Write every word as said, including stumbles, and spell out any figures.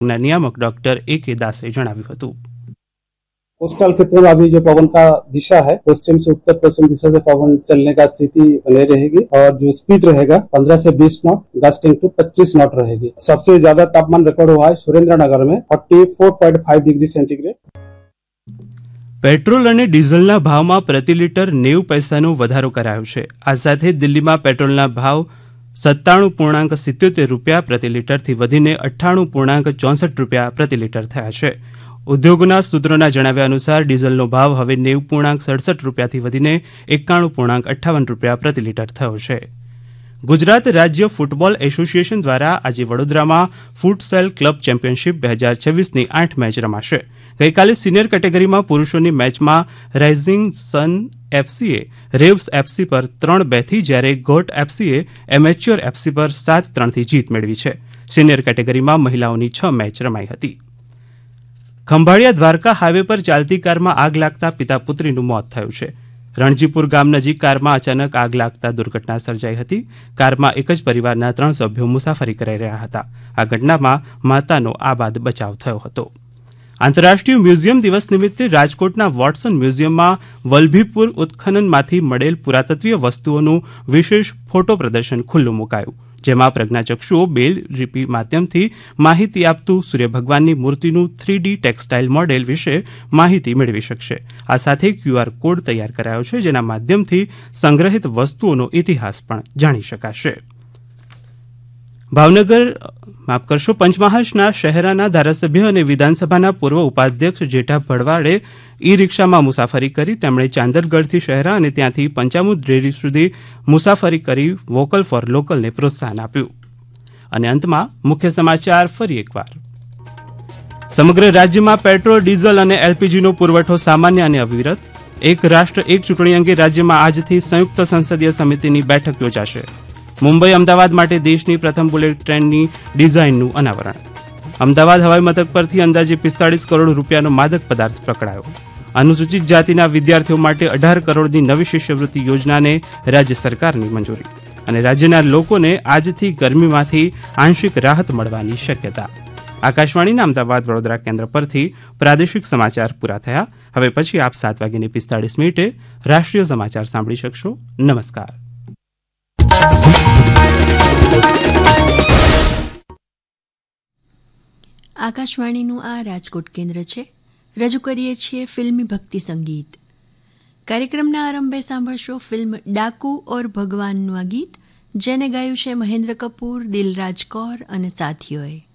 નિયામક ડોક્ટર એ કે દાસે જણાવ્યું હતું. कोस्टल क्षेत्र में अभी जो पवन का दिशा है पश्चिम से उत्तर पश्चिम दिशा से पवन चलने का स्थिति बने रहेगी और जो स्पीड रहेगा पंद्रह से बीस नॉट गस्टिंग टू पच्चीस नॉट रहेगी. सबसे ज्यादा तापमान रिकॉर्ड हुआ है सुरेंद्रनगर में चौवालीस पॉइंट पाँच डिग्री सेंटीग्रेड. પેટ્રોલ અને ડીઝલના ભાવમાં પ્રતિ લીટર નેવું પૈસાનો વધારો કરાયો છે. આ સાથે દિલ્હીમાં પેટ્રોલના ભાવ સત્તાણું પૂર્ણાંક સિત્યોતેર રૂપિયા પ્રતિ લીટરથી વધીને અઠ્ઠાણું પૂર્ણાંક ચોસઠ રૂપિયા પ્રતિ લીટર થયા છે. ઉદ્યોગોના સૂત્રોના જણાવ્યા અનુસાર ડીઝલનો ભાવ હવે નેવું પૂર્ણાંક સડસઠ રૂપિયાથી વધીને એકાણું પૂર્ણાંક અઠ્ઠાવન રૂપિયા પ્રતિ લીટર થયો છે. ગુજરાત રાજ્ય ફૂટબોલ એસોસિએશન દ્વારા આજે વડોદરામાં ફૂટસેલ ક્લબ ચેમ્પિયનશીપ બે હજાર છવ્વીસની આઠ મેચ રમાશે. ગઈકાલે સિનિયર કેટેગરીમાં પુરુષોની મેચમાં રાઇઝિંગ સન એફસીએ રેવ્સ એફસી પર ત્રણ બેથી જ્યારે ગોટ એફસીએ એમેચ્યોર એફસી પર સાત ત્રણથી જીત મેળવી છે. સિનિયર કેટેગરીમાં મહિલાઓની છ મેચ રમાઈ હતી. ખંભાળિયા દ્વારકા હાઈવે પર ચાલતી કારમાં આગ લાગતા પિતા પુત્રીનું મોત થયું છે. રણજીપુર ગામ નજીક કારમાં અચાનક આગ લાગતા દુર્ઘટના સર્જાઈ હતી. કારમાં એક જ પરિવારના ત્રણ સભ્યો મુસાફરી કરી રહ્યા હતા. આ ઘટનામાં માતાનો આબાદ બચાવ થયો હતો. આંતરરાષ્ટ્રીય મ્યુઝિયમ દિવસ નિમિત્તે રાજકોટના વોટસન મ્યુઝિયમમાં વલભીપુર ઉત્ખનનમાંથી મળેલ પુરાતત્વીય વસ્તુઓનું વિશેષ ફોટો પ્રદર્શન ખુલ્લું મુકાયું, જેમાં પ્રજ્ઞાચક્ષુઓ બેલ લિપિ માધ્યમથી માહિતી આપતું સૂર્ય ભગવાનની મૂર્તિનું થ્રી ડી ટેક્સટાઇલ મોડેલ વિશે માહિતી મેળવી શકશે. આ સાથે ક્યુઆર કોડ તૈયાર કરાયો છે, જેના માધ્યમથી સંગ્રહિત વસ્તુઓનો ઇતિહાસ પણ જાણી શકાશે. ભાવનગર માફ કરશો પંચમહાલના શહેરાના ધારાસભ્ય અને વિધાનસભાના પૂર્વ ઉપાધ્યક્ષ જેઠા ભડવાડે ઈ રિક્ષામાં મુસાફરી કરી. તેમણે ચાંદરગઢથી શહેરા અને ત્યાંથી પંચામૃત ડેરી સુધી મુસાફરી કરી વોકલ ફોર લોકલને પ્રોત્સાહન આપ્યું. અને અંતમાં મુખ્ય સમાચાર ફરી એકવાર. સમગ્ર રાજ્યમાં પેટ્રોલ, ડીઝલ અને એલપીજીનો પુરવઠો સામાન્ય અને અવિરત. એક રાષ્ટ્ર એક ચૂંટણી અંગે રાજ્યમાં આજથી સંયુક્ત સંસદીય સમિતિની બેઠક યોજાશે. મુંબઈ અમદાવાદ માટે દેશની પ્રથમ બુલેટ ટ્રેનની ડિઝાઇનનું અનાવરણ. અમદાવાદ હવાઈ મથક પરથી અંદાજે પિસ્તાળીસ કરોડ રૂપિયાનો માદક પદાર્થ પકડાયો. અનુસૂચિત જાતિના વિદ્યાર્થીઓ માટે અઢાર કરોડની નવી શિષ્યવૃત્તિ યોજનાને રાજ્ય સરકારની મંજૂરી. અને રાજ્યના લોકોને આજથી ગરમીમાંથી આંશિક રાહત મળવાની શક્યતા. આકાશવાણીના અમદાવાદ વડોદરા કેન્દ્ર પરથી પ્રાદેશિક સમાચાર પૂરા થયા. હવે પછી આપ સાત વાગ્યાને પિસ્તાળીસ મિનિટે રાષ્ટ્રીય સમાચાર સાંભળી શકશો. નમસ્કાર. આકાશવાણીનું આ રાજકોટ કેન્દ્ર છે. રજૂ કરીએ છીએ ફિલ્મી ભક્તિ સંગીત. કાર્યક્રમના આરંભે સાંભળશો ફિલ્મ ડાકુ ઓર ભગવાનનું આ ગીત, જેને ગાયું છે મહેન્દ્ર કપૂર, દિલરાજ કૌર અને સાથીઓએ.